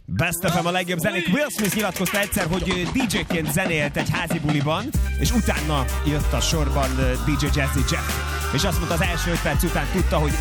Best FM a legjobb zenék. Will Smith nyilatkozta egyszer, hogy DJ-ként zenélt egy házi buliban, és utána jött a sorban DJ Jazzy Jeff. És azt mondta, az első 5 perc után tudta, hogy